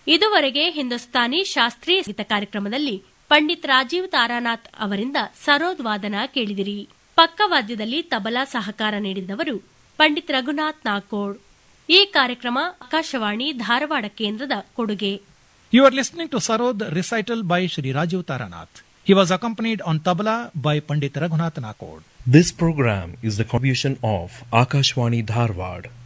ಇದುವರೆಗೆ ಹಿಂದೂಸ್ತಾನಿ ಶಾಸ್ತ್ರೀಯ ಸಂಗೀತ ಕಾರ್ಯಕ್ರಮದಲ್ಲಿ ಪಂಡಿತ್ ರಾಜೀವ್ ತಾರಾನಾಥ್ ಅವರಿಂದ ಸರೋದ್ ವಾದನ ಕೇಳಿದಿರಿ. ಪಕ್ಕವಾದ್ಯದಲ್ಲಿ ತಬಲಾ ಸಹಕಾರ ನೀಡಿದವರು ಪಂಡಿತ್ ರಘುನಾಥ್ ನಾಕೋಡ್. ಈ ಕಾರ್ಯಕ್ರಮ ಆಕಾಶವಾಣಿ ಧಾರವಾಡ ಕೇಂದ್ರದ ಕೊಡುಗೆ. You are listening to Sarod recital by Shri Rajiv Taranath. He was accompanied on tabla by Pandit Raghunath Nakod. This program is the contribution of Akashwani Dharwad.